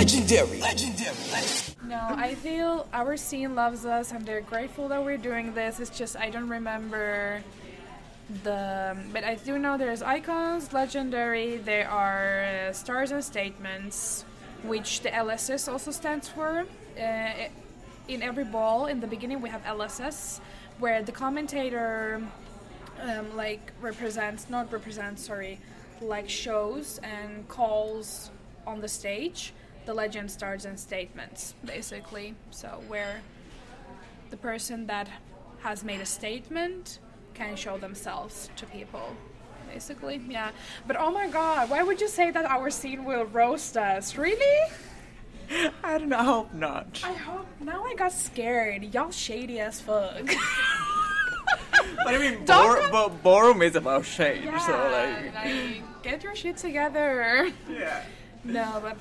Legendary. No, I feel our scene loves us and they're grateful that we're doing this. It's just I don't remember but I do know there's icons, legendary, there are stars and statements, which the LSS also stands for. In every ball, in the beginning we have LSS, where the commentator shows and calls on the stage the legend, stars and statements, basically. So where the person that has made a statement can show themselves to people, basically. Yeah. But oh my god, why would you say that our scene will roast us? Really? I don't know, I hope not. I hope. Now I got scared. Y'all shady as fuck. But I mean, Ballroom is about shade, Yeah, so like... get your shit together. Yeah. No, but